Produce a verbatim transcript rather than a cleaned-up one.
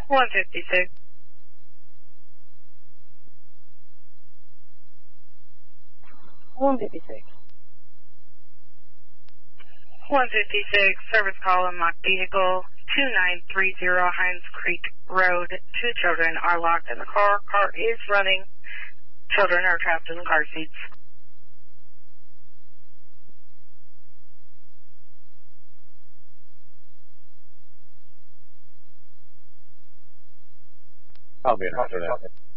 one fifty-six. one fifty-six. one fifty-six, service call unlocked vehicle, two nine three zero Hines Creek Road. Two children are locked in the car. Car is running. Children are trapped in the car seats. I'll be in after that.